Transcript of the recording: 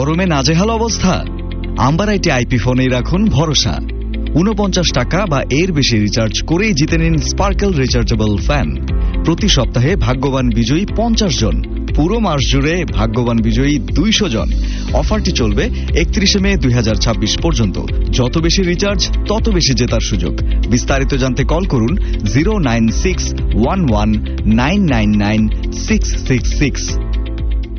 গরমে নাজেহাল অবস্থা? আম্বার আইটি আইপি ফোনেই রাখুন ভরসা। 49 টাকা বা এর বেশি রিচার্জ করেই জিতে নিন স্পার্কেল রিচার্জেবল ফ্যান। প্রতি সপ্তাহে ভাগ্যবান বিজয়ী 50 জন, পুরো মাস জুড়ে ভাগ্যবান বিজয়ী 200 জন। অফারটি চলবে 31 মে 2026 পর্যন্ত। যত বেশি রিচার্জ তত বেশি জেতার সুযোগ। বিস্তারিত জানতে কল করুন 09611999666।